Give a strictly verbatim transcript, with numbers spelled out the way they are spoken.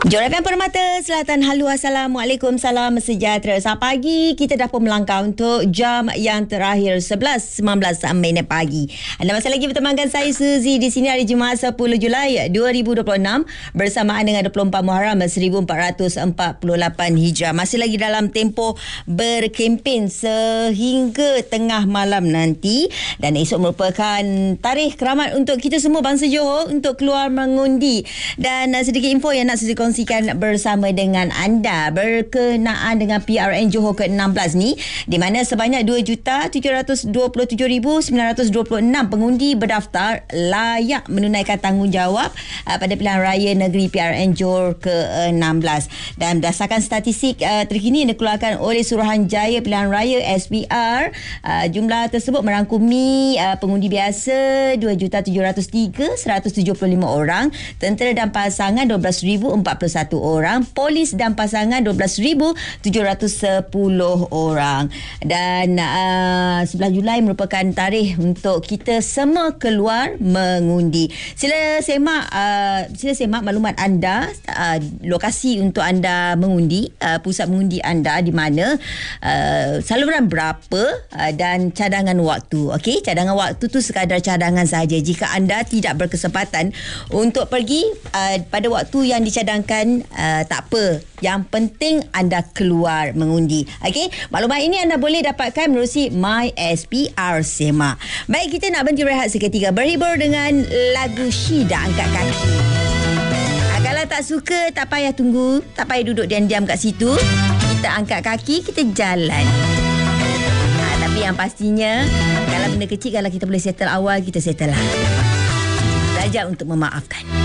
Jorakan Permata Selatan. Halo, Assalamualaikum, salam sejahtera. Selamat pagi. Kita dah pun melangkah untuk jam yang terakhir sebelas sembilan belas minit pagi. Anda masih lagi bertemankan saya Suzy di sini hari Jumaat sepuluh Julai dua ribu dua puluh enam bersamaan dengan dua puluh empat Muharram seribu empat ratus empat puluh lapan Hijrah. Masih lagi dalam tempoh berkempen sehingga tengah malam nanti, dan esok merupakan tarikh keramat untuk kita semua bangsa Johor untuk keluar mengundi. Dan uh, sedikit info yang nak saya kongsikan bersama dengan anda berkenaan dengan P R N Johor ke enam belas ni, di mana sebanyak dua juta tujuh ratus dua puluh tujuh ribu sembilan ratus dua puluh enam pengundi berdaftar layak menunaikan tanggungjawab uh, pada pilihan raya negeri P R N Johor ke enam belas. Dan berdasarkan statistik uh, terkini yang dikeluarkan oleh Suruhanjaya Pilihan Raya S P R, uh, jumlah tersebut merangkumi uh, pengundi biasa dua juta tujuh ratus tiga ribu seratus tujuh puluh lima orang, tentera dan pasangan dua belas ribu empat puluh satu orang, polis dan pasangan dua belas ribu tujuh ratus sepuluh orang. Dan uh, sebelas Julai merupakan tarikh untuk kita semua keluar mengundi. Sila semak uh, sila semak maklumat anda, uh, lokasi untuk anda mengundi, uh, pusat mengundi anda di mana, uh, saluran berapa, uh, dan cadangan waktu. Okey, cadangan waktu tu sekadar cadangan sahaja. Jika anda tidak berkesempatan untuk pergi uh, pada waktu yang dicadangkan, uh, tak apa. Yang penting anda keluar mengundi. Okey, maklumat ini anda boleh dapatkan menerusi My S P R Semak. Baik, kita nak berhenti rehat seketika, berhibur dengan lagu Syida Angkat Kaki. Uh, kalau tak suka, tak payah tunggu, tak payah duduk diam-diam kat situ. Kita angkat kaki, kita jalan. Uh, tapi yang pastinya, kalau benda kecil, kalau kita boleh settle awal, kita settle lah. Belajar untuk memaafkan.